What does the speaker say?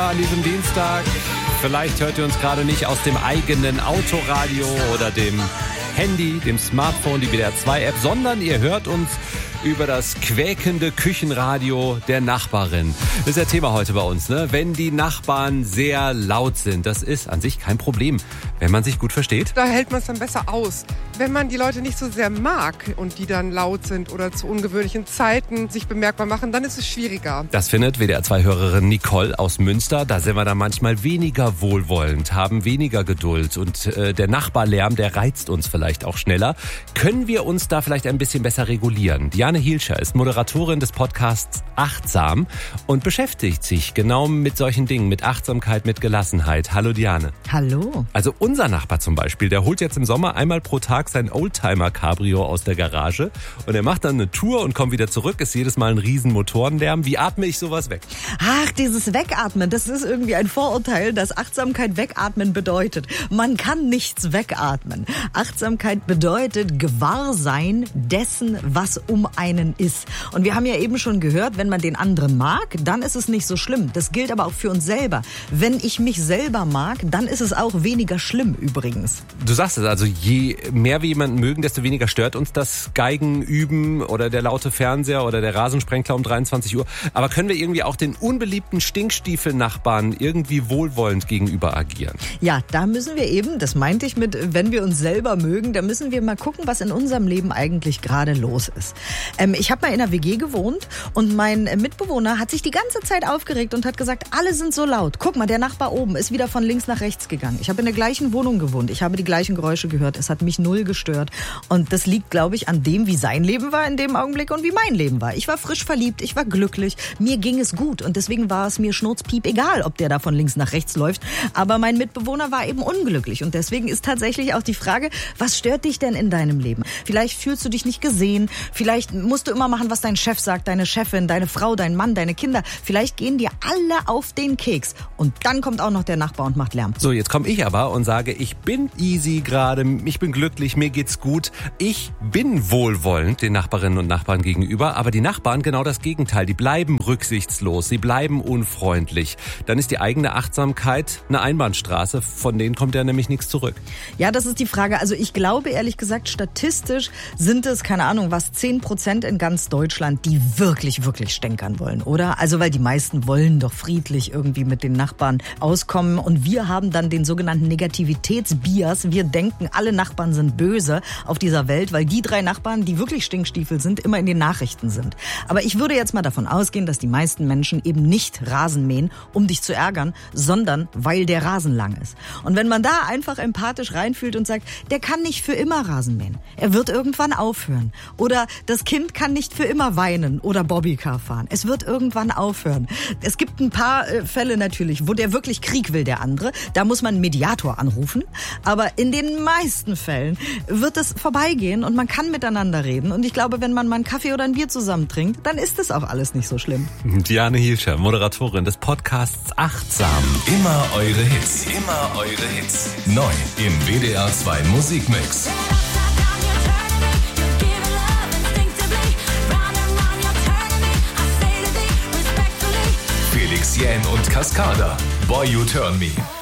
an diesem Dienstag. Vielleicht hört ihr uns gerade nicht aus dem eigenen Autoradio oder dem Handy, dem Smartphone, die WDR 2 App, sondern ihr hört uns über das quäkende Küchenradio der Nachbarin. Das ist ja Thema heute bei uns, ne? Wenn die Nachbarn sehr laut sind, das ist an sich kein Problem, wenn man sich gut versteht. Da hält man es dann besser aus. Wenn man die Leute nicht so sehr mag und die dann laut sind oder zu ungewöhnlichen Zeiten sich bemerkbar machen, dann ist es schwieriger. Das findet WDR 2-Hörerin Nicole aus Münster. Da sind wir dann manchmal weniger wohlwollend, haben weniger Geduld und der Nachbarlärm, der reizt uns vielleicht auch schneller. Können wir uns da vielleicht ein bisschen besser regulieren? Diane Hielscher ist Moderatorin des Podcasts Achtsam und beschäftigt sich genau mit solchen Dingen, mit Achtsamkeit, mit Gelassenheit. Hallo Diane. Hallo. Also unser Nachbar zum Beispiel, der holt jetzt im Sommer einmal pro Tag sein Oldtimer-Cabrio aus der Garage und er macht dann eine Tour und kommt wieder zurück, ist jedes Mal ein riesen Motorenlärm. Wie atme ich sowas weg? Ach, dieses Wegatmen, das ist irgendwie ein Vorurteil, dass Achtsamkeit wegatmen bedeutet. Man kann nichts wegatmen. Achtsamkeit bedeutet Gewahrsein dessen, was um einen ist. Und wir haben ja eben schon gehört, wenn man den anderen mag, dann ist es nicht so schlimm. Das gilt aber auch für uns selber. Wenn ich mich selber mag, dann ist es auch weniger schlimm übrigens. Du sagst es, also je mehr wir jemanden mögen, desto weniger stört uns das Geigenüben oder der laute Fernseher oder der Rasensprenkler um 23 Uhr. Aber können wir irgendwie auch den unbeliebten Stinkstiefel-Nachbarn irgendwie wohlwollend gegenüber agieren? Ja, da müssen wir eben, das meinte ich mit, wenn wir uns selber mögen, da müssen wir mal gucken, was in unserem Leben eigentlich gerade los ist. Ich habe mal in einer WG gewohnt und mein Mitbewohner hat sich die ganze Zeit aufgeregt und hat gesagt, alle sind so laut. Guck mal, der Nachbar oben ist wieder von links nach rechts gegangen. Ich habe in der gleichen Wohnung gewohnt. Ich habe die gleichen Geräusche gehört. Es hat mich null gestört. Und das liegt, glaube ich, an dem, wie sein Leben war in dem Augenblick und wie mein Leben war. Ich war frisch verliebt, ich war glücklich, mir ging es gut und deswegen war es mir schnurzpiep egal, ob der da von links nach rechts läuft. Aber mein Mitbewohner war eben unglücklich und deswegen ist tatsächlich auch die Frage, was stört dich denn in deinem Leben? Vielleicht fühlst du dich nicht gesehen, vielleicht musst du immer machen, was dein Chef sagt, deine Chefin, deine Frau, dein Mann, deine Kinder. Vielleicht gehen dir alle auf den Keks und dann kommt auch noch der Nachbar und macht Lärm. So, jetzt komme ich aber und sage, ich bin easy gerade, ich bin glücklich, mir geht's gut. Ich bin wohlwollend den Nachbarinnen und Nachbarn gegenüber, aber die Nachbarn genau das Gegenteil. Die bleiben rücksichtslos, sie bleiben unfreundlich. Dann ist die eigene Achtsamkeit eine Einbahnstraße, von denen kommt ja nämlich nichts zurück. Ja, das ist die Frage. Also ich glaube, ehrlich gesagt, statistisch sind es, keine Ahnung, was 10% in ganz Deutschland, die wirklich, wirklich stänkern wollen, oder? Also weil die meisten wollen doch friedlich irgendwie mit den Nachbarn auskommen und wir haben dann den sogenannten Negativitätsbias. Wir denken, alle Nachbarn sind böse auf dieser Welt, weil die 3 Nachbarn, die wirklich Stinkstiefel sind, immer in den Nachrichten sind. Aber ich würde jetzt mal davon ausgehen, dass die meisten Menschen eben nicht Rasen mähen, um dich zu ärgern, sondern weil der Rasen lang ist. Und wenn man da einfach empathisch reinfühlt und sagt, der kann nicht für immer Rasen mähen, er wird irgendwann aufhören. Oder das Kind kann nicht für immer weinen oder Bobbycar fahren. Es wird irgendwann aufhören. Es gibt ein paar Fälle natürlich, wo der wirklich Krieg will, der andere. Da muss man einen Mediator anrufen. Aber in den meisten Fällen wird es vorbeigehen und man kann miteinander reden. Und ich glaube, wenn man mal einen Kaffee oder ein Bier zusammen trinkt, dann ist das auch alles nicht so schlimm. Diane Hielscher, Moderatorin des Podcasts Achtsam. Immer eure Hits, immer eure Hits. Neu im WDR 2 Musikmix. Felix Jähn und Cascada. Boy, You Turn Me.